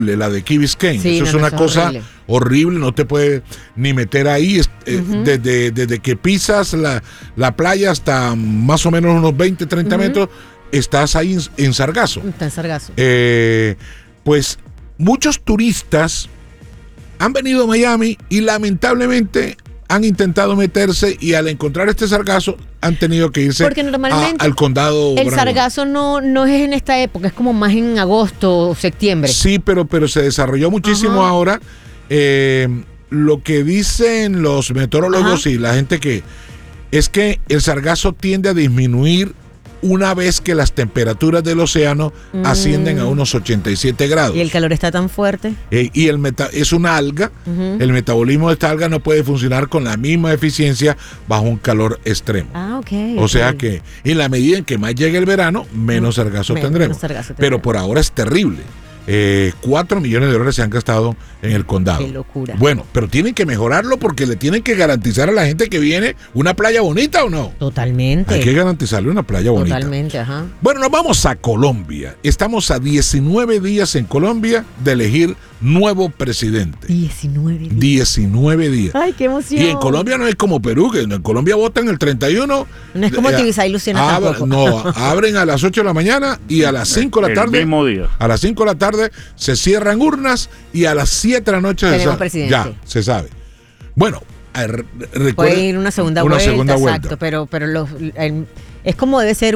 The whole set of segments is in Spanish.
la de Key Biscayne. Sí, eso es una cosa horrible, no te puedes ni meter ahí. Desde que pisas la playa hasta más o menos unos 20, 30 metros, estás ahí en Sargazo. Está en Sargazo. Pues muchos turistas han venido a Miami y lamentablemente han intentado meterse, y al encontrar este sargazo han tenido que irse al condado. El sargazo no es en esta época, es como más en agosto o septiembre. Sí, pero se desarrolló muchísimo ahora. Lo que dicen los meteorólogos y la gente es que el sargazo tiende a disminuir una vez que las temperaturas del océano ascienden a unos 87 grados. ¿Y el calor está tan fuerte? Y es una alga. El metabolismo de esta alga no puede funcionar con la misma eficiencia bajo un calor extremo. O sea que en la medida en que más llegue el verano, menos sargazo tendremos. Pero por ahora es terrible. 4 millones de dólares se han gastado en el condado. Qué locura. Bueno, pero tienen que mejorarlo porque le tienen que garantizar a la gente que viene una playa bonita, ¿o no? Totalmente. Hay que garantizarle una playa bonita. Totalmente, ajá. Bueno, nos vamos a Colombia. Estamos a 19 días en Colombia de elegir nuevo presidente. 19 días. 19 días. Ay, qué emoción. Y en Colombia no es como Perú, que en Colombia votan el 31. No es como Tibisay y Luciana tampoco. No, abren a las 8 de la mañana y a las 5 de la tarde. El mismo día. A las 5 de la tarde se cierran urnas y a las 7 de la noche ya se sabe. Bueno, puede ir una segunda vuelta. Exacto, pero es como debe ser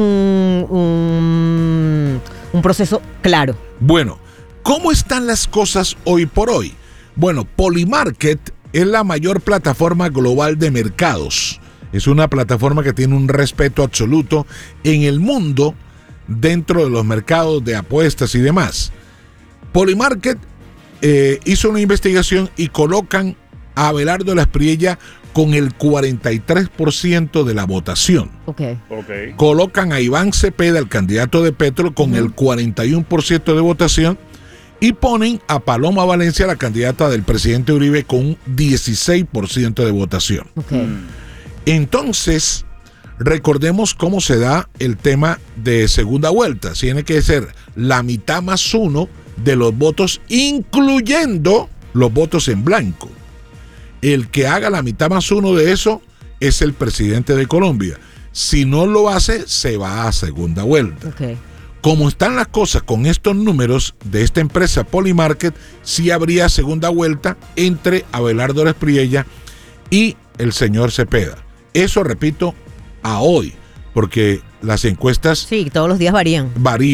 un proceso claro. Bueno, ¿cómo están las cosas hoy por hoy? Bueno, Polymarket es la mayor plataforma global de mercados. Es una plataforma que tiene un respeto absoluto en el mundo dentro de los mercados de apuestas y demás. Polymarket hizo una investigación y colocan a Abelardo Laspriella con el 43% de la votación. Colocan a Iván Cepeda, el candidato de Petro, con el 41% de votación, y ponen a Paloma Valencia, la candidata del presidente Uribe, con un 16% de votación. Entonces, recordemos cómo se da el tema de segunda vuelta. Tiene que ser la mitad más uno de los votos, incluyendo los votos en blanco. El que haga la mitad más uno de eso es el presidente de Colombia. Si no lo hace, se va a segunda vuelta. Como están las cosas con estos números de esta empresa Polymarket, sí habría segunda vuelta entre Abelardo Laspriella y el señor Cepeda. Eso, repito, a hoy, porque las encuestas... Sí, todos los días varían.